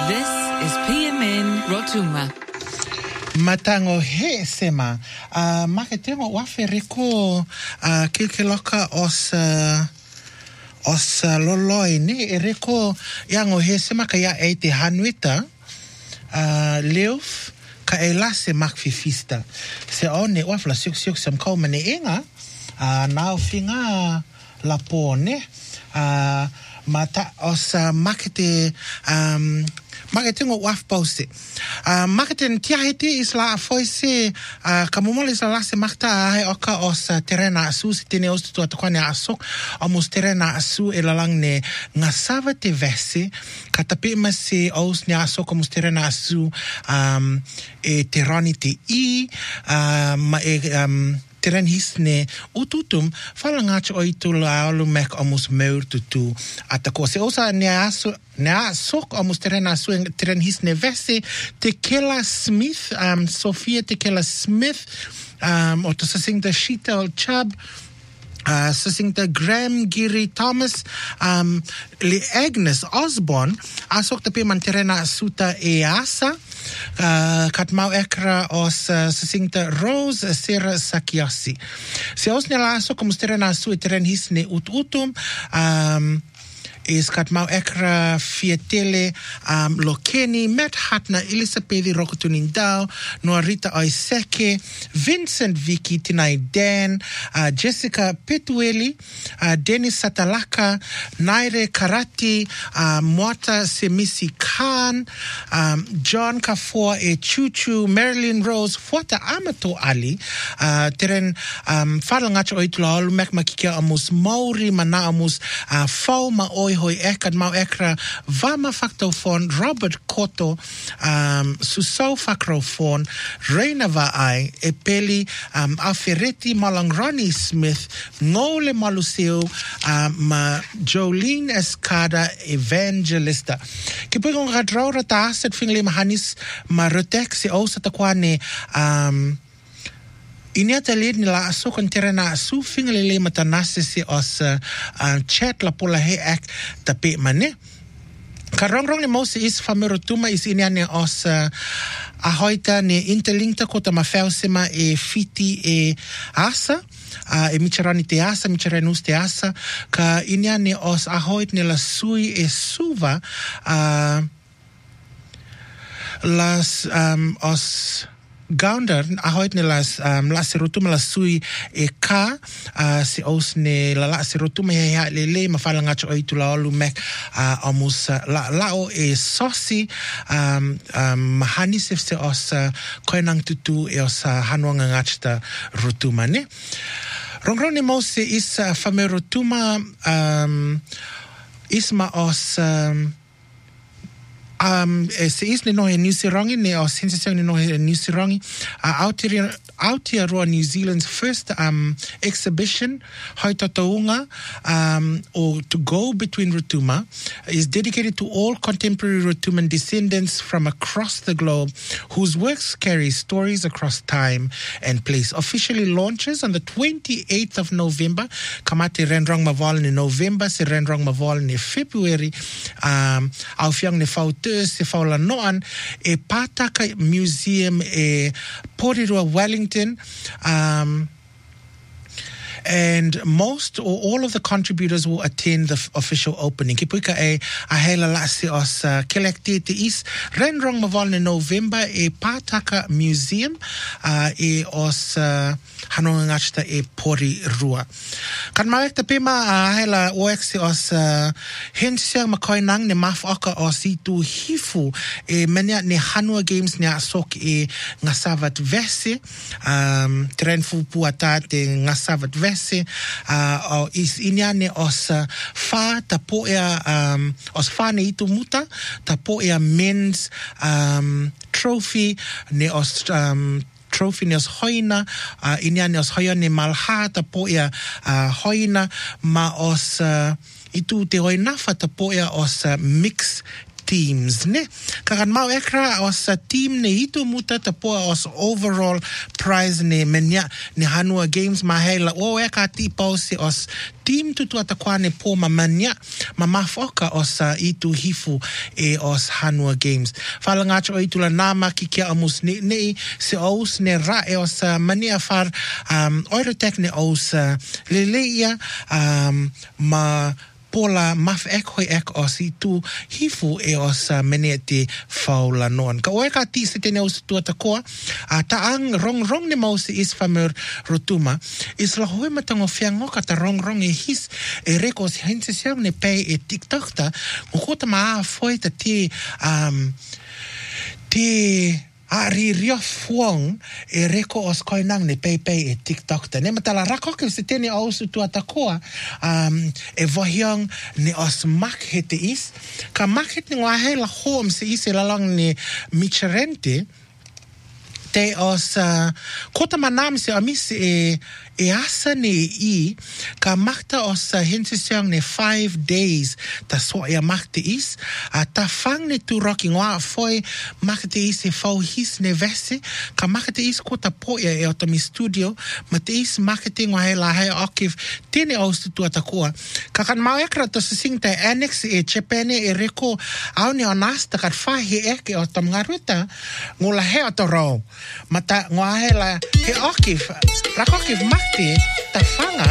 This is PMN Rotuma. Matango he sema. Maketengo wafe reko kilkiloka os loloi ne reko yango he sema kaya eite hanuita leuf ka elase makfifista. Se one wafla siuk sem kaumane inga nao finga lapone mata os makete marketing waf pause marketing tiahiti isla foise kamumol isla se makta hai oka os terena asu sitene os tu atakwane asok almost terena asu elalang ne ngasava te vese katapi masi os ne asok almost terena asu e terani te teren hisne ututum falangacho oitul alu mek almost meur tutu atako se osa ne sok almost teren asu teren hisne vese Tekela Smith Sophia Tekela Smith o to sing the Sheetal Chubb sing the Graham Giri Thomas le Agnes Osborne asok te pe manterena suta easa katmau ekra os sing the Rose Sarah Sakiasi se os nela asok como terena su teren hisne utum is katmau ekra fietele Lokeni Matt Hatna Elizabeth Rokotunindao Noarita Oiseke Vincent Vicky Tinai Dan Jessica Petueli Dennis Satalaka Naire Karati Mwata Semisi Khan John Kafua Chuchu Marilyn Rose Fuata Amato Ali teren falangacho oitula olu mek makikia amus Mauri mana amus Fauma oi hoi ekad mau ekra vama factofon Robert Koto susau facrofon Reina Vaai Epeli Afereti Malangrani Smith Ngole Maluseo ma Jolene Escada Evangelista kipigong radraura taaset fingle mahanis ma rotek si osa takwane Iniata lid nila aso konterena asu fingalele matanase si os chat la pola he ek tapi mane karongrong ni mose is famerotuma is iniane os ahoita ne interlinkta kota mafel sema e fiti e asa e micharani te asa micharanus te asa ka iniane os ahoit nila sui e suva las os Gounder ahoit ne las serotuma la sui e ka si os ne la serotuma ya lele mafalanga cho itula olu mek almost lao e sosi mahani se os koenang tutu e os hanwanga ngachta rotuma ne rongrone mose is famerotuma isma os se isne no New Zealand ne o sensation no New Zealand out here New Zealand's first exhibition Haitataunga or to go between Rotuma is dedicated to all contemporary Rotuman descendants from across the globe whose works carry stories across time and place. Officially launches on the 28th of November. Kamate Renrong Maval in November, se Renrong Maval in February. Aufyang ne Faute se faula noan e Pataka Museum e Porirua Wellington and most or all of the contributors will attend the official opening. Kipuika e ahela lasi os kelekti te is renrong maval in November e Pataka Museum e os hanonga ngachta e Porirua. Kan mawek te pema ahela oeksi os hensia makoinang ne maf oka os itu hifu e menia ne hanua games ne asok e ngasavat vese trenfu puata te ngasavat vese is iniane os fa tapo os fa ne itu muta tapo men's trophy ne os trophy ne os hoina iniane os hoina malha tapo hoina ma os itu te hoina fa tapo os mix teams, ne? Kakan mau ekra os team ne hitu muta ta po os overall prize ne menya ne Hanua Games mahela o eka ti pause os team tutu atakwane po mamanya mamafoka os itu hifu e os Hanua Games. Falangacho o itula nama kikia amus ne se os ne ra e os mania far oirotek ne os leleia ma pola maf ek hoi ek os itu hifu e os menete faula non. Ka oe ka ti se tene os tua takoa, taang rong ne mau se is famer rotuma, is la hoi matango fiango ka ta rong e his e reko si hense siang ne pei e TikTok ta, ngukota maa foi ta te ari rio fuang e reko os koinang ne pei e TikTok ta. Ne matala rako ke se tene aus tua takoa e vohiang ne os makhete is. Ka makhete ngwa he la home se is e lalang ne Micharente te os kota manam se amis e asa ne I ka makta os hense siang ne 5 days ta so e makte is ta fang ne tu rocking wa foi makte is e fau his ne vese ka makte is kota po e o mi studio mate is marketing wa la hai okiv tene os tu atakoa ka kan mau ekra to se sing te annex e chepene e reko au ne onasta ka fa he e o tam ngaruta ngola he o to ro mata ngwa he la he okiv rakokiv makte ta fanga